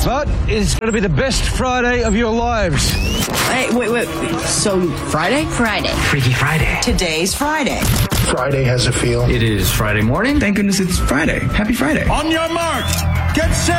But it's going to be the best Friday of your lives. Hey, wait. So, Friday? Friday. Freaky Friday. Today's Friday. Friday has a feel. It is Friday morning. Thank goodness it's Friday. Happy Friday. On your mark, get set.